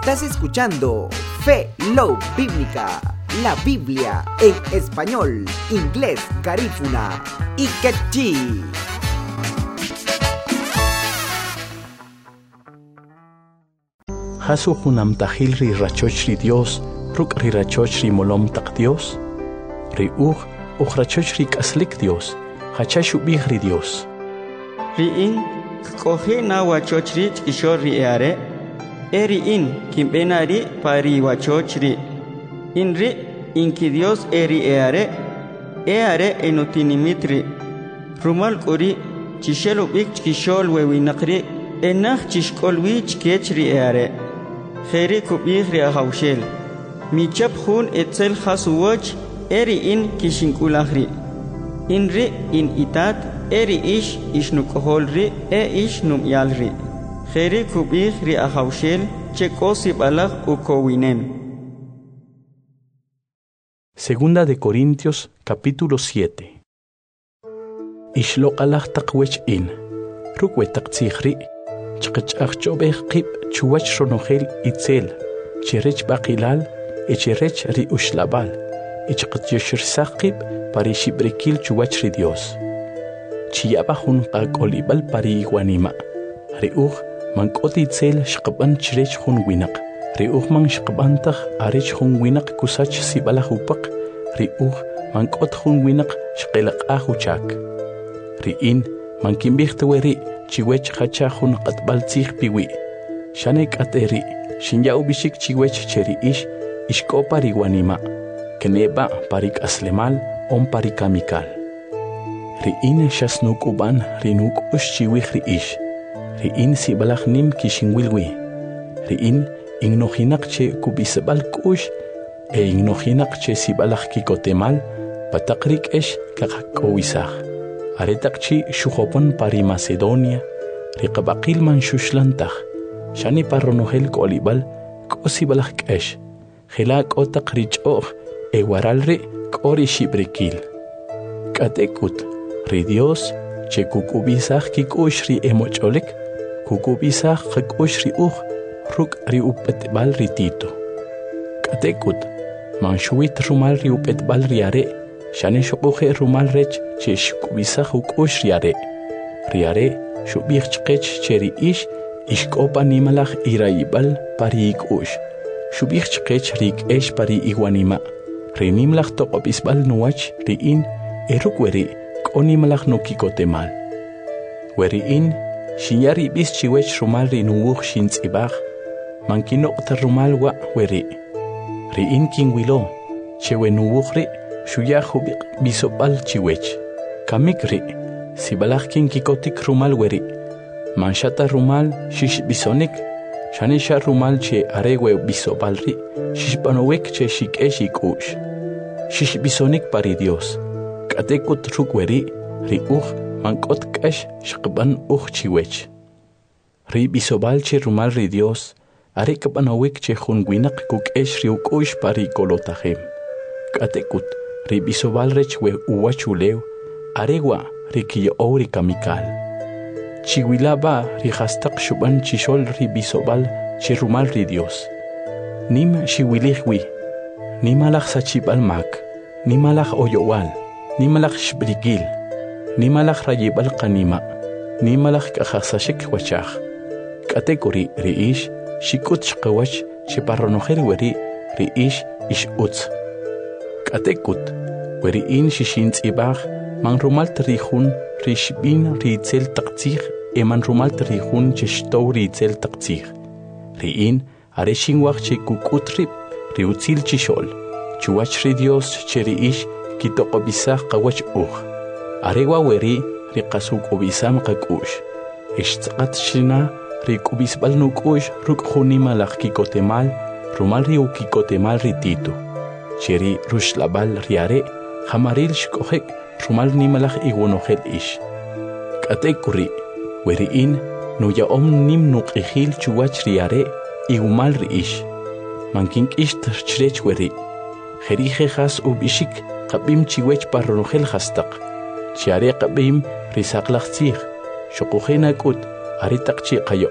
Estás escuchando Fe Love Bíblica, la Biblia en español, inglés, garífuna y quechí. Hasu hunam tahil ri rachoch ri Dios, ruk ri rachoch ri molom tak Dios, ri rachoch ri kaslik Dios, hachashu bih ri Dios. Ri in kohe na wachoch ri ishor ri eare, eri in kimbena ri pari wachoch ri. In ri in ki Dios eri eare enotinimitri. Rumal kuri chishelo bik chishol wewinakri, enach chishkol wich kech ri eare. Kheri kubih ri ahawshel. Michap hun etzel hasuwach eri in kishinkulahri. In ri in itat eri ish ishnukohol ri ish numyalri. Kheri kubih ri ahawshel chekosi balach ukowinem. Segunda de Corintios capítulo 7. Ishloqalach taqwech in. Rukwe taqtsikhri. Chqachachobeh qib chuwach ronogel itzel. Cherech baqilal echerech ri ushlabal. Ichqatyoshir saqib parishibrikil chuwach ri Dios. Chiyabahun qakolibal pari iguanima. Riuch mankoti itzel shqaban cherech hun winak. Riuch man shqabantach arech hun winak kusach sibalach upak. Riuch mankot hun winak shqelaq ahuchak. Riin mankimbihtawe chiwech hachahun qatbal tzih piwi. Shanek ateri shinyau bishik chiwech cheri ishko pariwanima. Keneba parik aslemal on parikamikal. Riin shasnuk uban rinuk chiwich riish. Riin sibalach nim kishinwilwi. Riin ignohinak che kubisabal kush ignohinak che sibalach kikotemal patakrik kakakowisach. Aretakchi shuhopon pari Macedonia, riqabaqil man shushlantach, shani parronohel kolibal, kosibalach kesh, hilak otak richoch, ewaralri kori shibrikil. Katekut, ri Dios, che kukubisach kikush ri emocholek, kukubisach kikush ri ruk ri upetbal ritito. Katekut, man shuit rumal ri upetbal riare, shani shokuhe rumal rech che shkubisach ukush riare shubich chqech cheri ishkopa nimalach iraibal pari ikush shubich chqech rik pari iguanima rinimlach toqobisbal nuach riin erukweri konimalach nokikotemal weriin shinyari bis chiwech rumal rinuuch shintzibach mankinokta rumal wa weri riin kinwilo chewenuuchri shuyahubik bisopal chiwech kamikri sibalach kin kikotik rumal weri manshata rumal shish bisonik shanisha rumal che arewe bisopalri shishpanowek che shikeshikush shish bisonik pari Dios katekut rukweri riuch mankot kash shqban chiwech ri bisobal che rumal ri Dios are kapanowek che hunwinak kukesh riukush pari kolotahem katekut ri bisobal rech we uwachuleu aregwa rikiyo ori kamikal chiwilaba ri hastaq shuban chishol ri bisobal chirumal ri Dios nim shiwilihwi nimalach sachibal mak nimalach oyowal nimalach shbrigil nimalach rayibal qanima nimalach kahasashik wachach katekuri ri shikut shqawach chiparronoheri weri ri ish utz katekut weriin shishintz ibach man rumal trihun rishbin ritzel taqtzih man rumal trihun chishtow ritzel taqtzih riin areshin wach che kukutrip riutzil chishol chuwach ri Dios cheriish kitoqobisach qawach arewa weri riqasuk obisam qakush ishtzqat shina rikubisbal nukush rukhunimalach kikotemal rumal riukikotemal ritito cheri rushlabal riare hamaril shkohek rumal nimalach igunohel katekuri weriin nuya nim nuqihil chuwach riare igumal riish mankink chrech weri jerije has ubishik qabim chiwech parronohel hastaq chiare qabim risaqlach tzih shokuhena kut aritaq chi qayo